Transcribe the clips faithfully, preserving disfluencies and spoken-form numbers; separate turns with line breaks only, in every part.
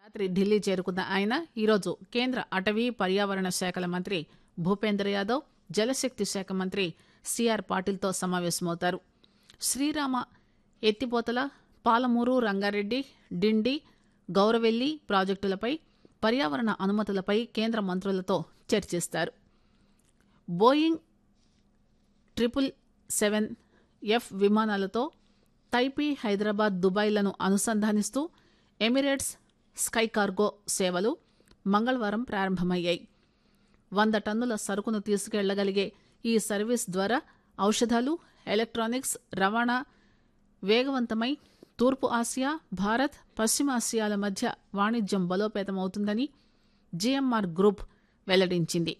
రాత్రి ఢిల్లీ చేరుకున్న ఆయన ఈరోజు కేంద్ర అటవీ పర్యావరణ శాఖల మంత్రి భూపేంద్ర యాదవ్, జలశక్తి శాఖ మంత్రి సిఆర్ పాటిల్తో సమావేశమవుతారు. శ్రీరామ ఎత్తిపోతల, పాలమూరు రంగారెడ్డి, డిండి, గౌరవెల్లి ప్రాజెక్టులపై పర్యావరణ అనుమతులపై కేంద్ర మంత్రులతో చర్చిస్తారు. Boeing triple seven F విమానాలతో Taipei, Hyderabad, దుబాయ్లను అనుసంధానిస్తూ Emirates sky cargo సేవలు మంగళవారం ప్రారంభమయ్యాయి. వంద టన్నుల సరుకును తీసుకెళ్లగలిగే ఈ సర్వీస్ ద్వారా ఔషధాలు, ఎలక్ట్రానిక్స్ రవాణా వేగవంతమై తూర్పు ఆసియా, భారత్, పశ్చిమాసియాల మధ్య వాణిజ్యం బలోపేతమవుతుందని జీఎంఆర్ గ్రూప్ వెల్లడించింది.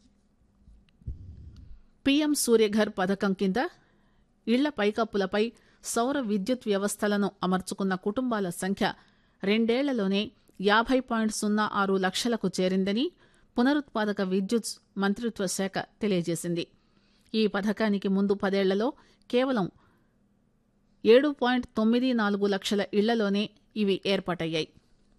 పీఎం సూర్యఘర్ పథకం కింద ఇళ్ల పైకప్పులపై సౌర విద్యుత్ వ్యవస్థలను అమర్చుకున్న కుటుంబాల సంఖ్య రెండేళ్లలోనే యాభై పాయింట్ సున్నా ఆరు లక్షలకు చేరిందని పునరుత్పాదక విద్యుత్ మంత్రిత్వ శాఖ తెలియజేసింది. ఈ పథకానికి ముందు పదేళ్లలో కేవలం ఏడు పాయింట్ తొమ్మిది నాలుగు లక్షల ఇళ్లలోనే ఇవి ఏర్పాటయ్యాయి.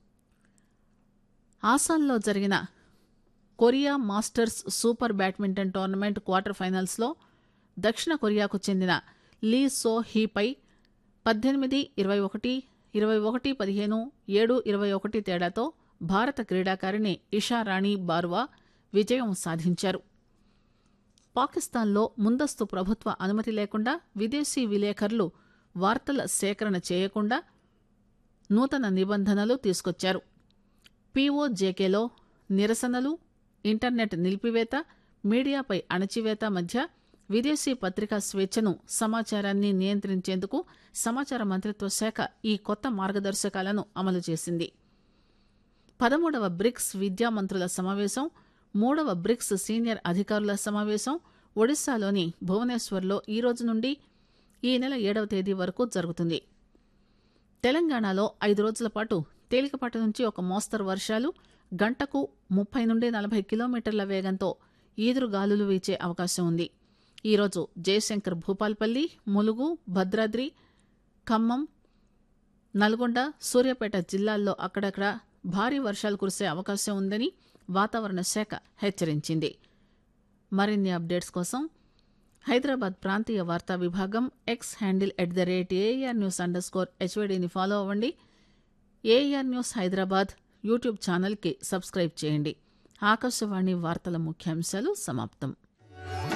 ఆసాన్లో జరిగిన Korea masters super badminton tournament quarter ఫైనల్స్లో దక్షిణ కొరియాకు చెందిన లీ సో హీపై పద్దెనిమిది ఇరవై ఒకటి, ఇరవై ఒకటి పదిహేను, ఏడు ఇరవై ఒకటి తేడాతో భారత క్రీడాకారిణి ఇషారాణి బార్వా విజయం సాధించారు. పాకిస్తాన్లో ముందస్తు ప్రభుత్వ అనుమతి లేకుండా విదేశీ విలేకరులు వార్తల సేకరణ చేయకుండా నూతన నిబంధనలు తీసుకొచ్చారు. పీఓజేకేలో నిరసనలు, ఇంటర్నెట్ నిలిపివేత, మీడియాపై అణచివేత మధ్య విదేశీ పత్రికా స్వేచ్ఛను, సమాచారాన్ని నియంత్రించేందుకు సమాచార మంత్రిత్వ శాఖ ఈ కొత్త మార్గదర్శకాలను అమలు చేసింది. పదమూడవ బ్రిక్స్ విద్యా మంత్రుల సమావేశం, మూడవ బ్రిక్స్ సీనియర్ అధికారుల సమావేశం ఒడిశాలోని భువనేశ్వర్లో ఈ రోజు నుండి ఈ నెల ఏడవ తేదీ వరకు జరుగుతుంది. తెలంగాణలో ఐదు రోజుల పాటు తేలికపాటి నుంచి ఒక మోస్తరు వర్షాలు, గంటకు ముప్పై నుండి నలభై కిలోమీటర్ల వేగంతో ఈదురుగాలులు వీచే అవకాశం ఉంది. ఈరోజు జయశంకర్ భూపాల్పల్లి, ములుగు, భద్రాద్రి, ఖమ్మం, నల్గొండ, సూర్యాపేట జిల్లాల్లో అక్కడక్కడ భారీ వర్షాలు కురిసే అవకాశం ఉందని వాతావరణ శాఖ హెచ్చరించింది. మరిన్ని అప్డేట్స్ కోసం హైదరాబాద్ ప్రాంతీయ వార్తా విభాగం X handle at the rate AR news under score హెచ్వైడీని follow అవ్వండి. ఏఆర్ న్యూస్ హైదరాబాద్ యూట్యూబ్ ఛానల్కి సబ్స్క్రైబ్ చేయండి. ఆకాశవాణి వార్తల ముఖ్యాంశాలు సమాప్తం.